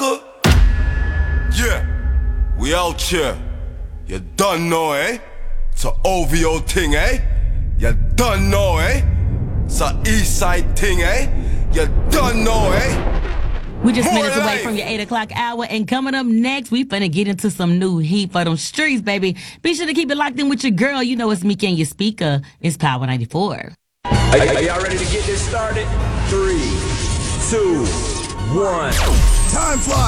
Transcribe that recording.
sucker. Yeah, we out here. You done know, eh? It's a OVO thing, eh? You done know, eh? It's a East Side thing, eh? You done know, eh? We just More minutes away life. from your 8 o'clock hour, and coming up next, we finna get into some new heat for them streets, baby. Be sure to keep it locked in with your girl. You know it's Meek and your speaker. It's Power 94. Are y'all ready to get this started? 3, 2, 1. Time flies.